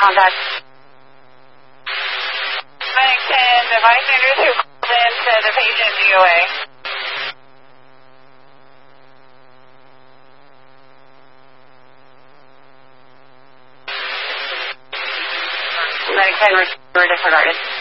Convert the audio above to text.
contact. Medic 10, device nurse who called in to the patient DOA. Medic 10 disregarded.